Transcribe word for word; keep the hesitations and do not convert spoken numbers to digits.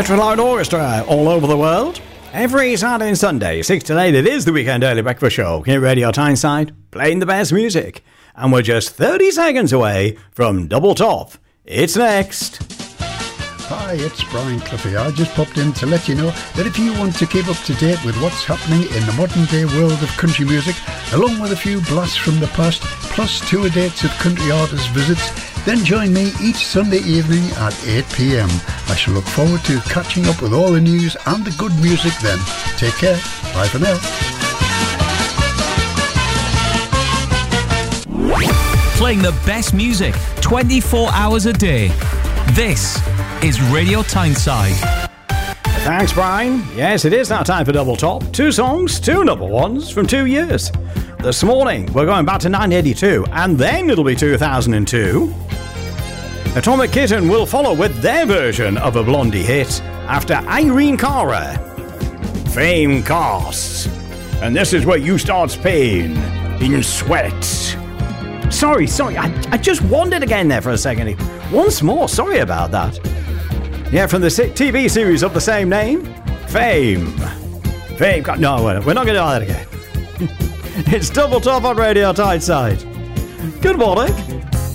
Metroline Orchestra all over the world. Every Saturday and Sunday, six to eight, it is the Weekend Early Breakfast Show here at Radio Tyneside, playing the best music. And we're just thirty seconds away from Double Top. It's next. Hi, it's Brian Cliffy. I just popped in to let you know that if you want to keep up to date with what's happening in the modern day world of country music, along with a few blasts from the past, plus tour dates of country artist visits, then join me each Sunday evening at eight p.m. I shall look forward to catching up with all the news and the good music then. Take care. Bye for now. Playing the best music twenty-four hours a day. This is Radio Tyneside. Thanks, Brian. Yes, it is now time for Double Top. Two songs, two number ones from two years. This morning, we're going back to nineteen eighty-two, and then it'll be two thousand two. Atomic Kitten will follow with their version of a Blondie hit after Irene Cara. Fame costs. And this is where you start paying in sweat. Sorry, sorry, I, I just wandered again there for a second. Once more, sorry about that. Yeah, from the T V series of the same name, Fame. Fame, no, we're not going to do that again. It's Double Top on Radio Tyneside. Good morning.